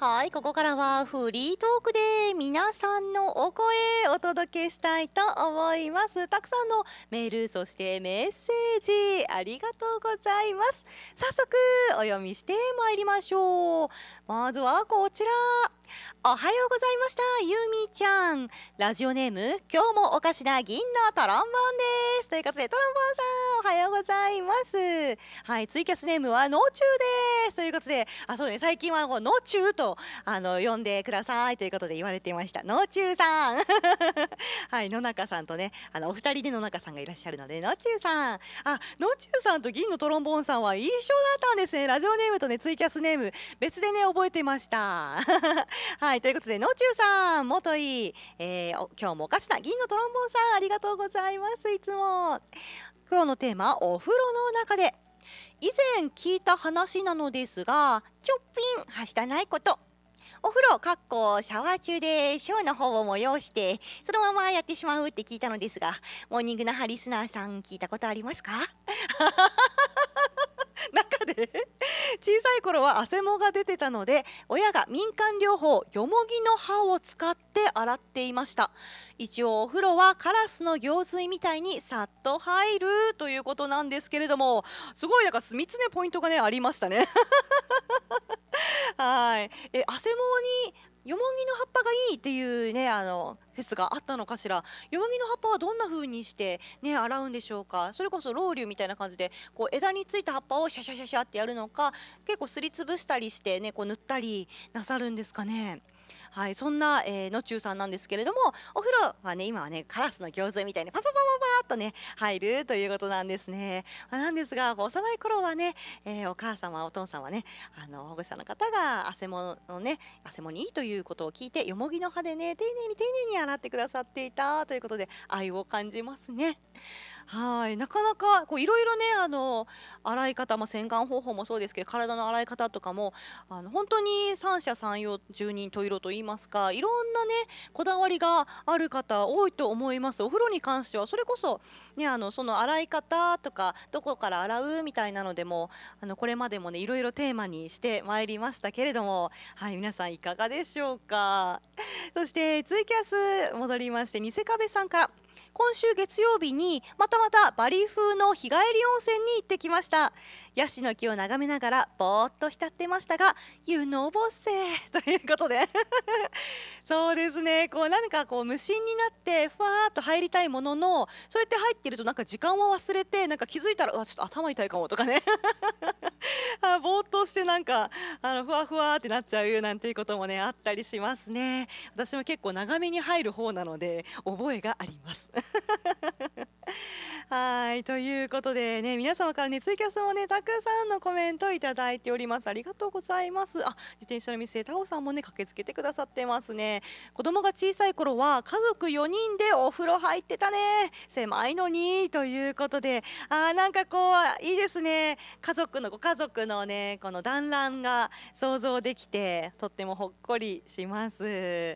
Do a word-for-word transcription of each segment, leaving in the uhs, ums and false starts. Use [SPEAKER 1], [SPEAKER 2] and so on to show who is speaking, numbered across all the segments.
[SPEAKER 1] はい、ここからはフリートークで皆さんのお声お届けしたいと思います。たくさんのメール、そしてメッセージありがとうございます。早速お読みしてまいりましょう。まずはこちら。おはようございました。ゆみちゃん。ラジオネーム、今日もおかしな銀のトロンボーンです。ということで、トロンボーンさん、おはようございます。はい、ツイキャスネームは、のちゅうです。ということで、あ、そうね、最近は、のちゅうと、あの、呼んでくださいということで言われていました。のちゅうさん。はい、野中さんとね、あの、お二人で野中さんがいらっしゃるので、のちゅうさん。あ、のちゅうさんと銀のトロンボーンさんは一緒だったんですね。ラジオネームとね、ツイキャスネーム、別でね、覚えてました。はい、ということで、のちゅうさん、元いい、えーお今日もおかしな銀のトロンボーンさん、ありがとうございます、いつも。今日のテーマ、お風呂の中で。以前聞いた話なのですが、ちょっぴんはしたないこと。お風呂、かっこシャワー中でショーの方を催して、そのままやってしまうって聞いたのですが、モーニングなハリスナーさん聞いたことありますか？中で小さい頃は汗もが出てたので、親が民間療法よもぎの葉を使って洗っていました。一応お風呂はカラスの行水みたいにさっと入るということなんですけれども、すごいなんかみっつねポイントがねありましたね。はい。え、汗もによもぎの葉っぱがいいっていうね、あの説があったのかしら。よもぎの葉っぱはどんな風にしてね洗うんでしょうか。それこそロウリュみたいな感じで、こう枝についた葉っぱをシャシャシャシャってやるのか、結構すりつぶしたりしてね、こう塗ったりなさるんですかね。はい、そんな、えー、のちゅうさんなんですけれども、お風呂はね、今はね、カラスの行水みたいにパパパパパーっとね、入るということなんですね。まあなんですが、こう幼い頃はね、えーお母様、お父さんはね、あの保護者の方が汗ものね、汗もにいいということを聞いて、よもぎの葉でね、丁寧に丁寧に洗ってくださっていたということで、愛を感じますね。はい、なかなかこういろいろね、あの洗い方、まあ、洗顔方法もそうですけど、体の洗い方とかもあの本当に三者三様、十人十色と言いますか、いろんなねこだわりがある方多いと思います。お風呂に関してはそれこそね、あのその洗い方とかどこから洗うみたいなのでも、あのこれまでもねいろいろテーマにしてまいりましたけれども、はい、皆さんいかがでしょうか。そしてツイキャス戻りまして、ニセカベさんから。今週月曜日にまたまたバリ風の日帰り温泉に行ってきました。ヤシの木を眺めながらぼーっと浸ってましたが、湯のぼせということでそうですね、こう何かこう無心になってふわーっと入りたいものの、そうやって入ってるとなんか時間を忘れて、なんか気づいたらうわちょっと頭痛いかもとかねあぼーっとしてなんかあのふわふわってなっちゃうなんていうこともねあったりしますね。私も結構長めに入る方なので覚えがあります。はいということでね、皆様からねツイキャスもねたくさんのコメントいただいております。ありがとうございます。あ、自転車の店タオさんもね駆けつけてくださってますね。子供が小さい頃は家族よにんでお風呂入ってたね、狭いのにということで、あーなんかこういいですね。家族のご家族のねこの団らんが想像できてとってもほっこりします。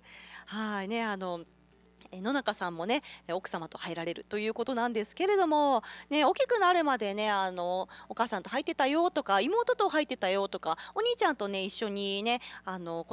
[SPEAKER 1] はいね、あのえ野中さんもねえ奥様と入られるということなんですけれども、ね、大きくなるまでねあのお母さんと入ってたよとか、妹と入ってたよとか、お兄ちゃんとね一緒にねあの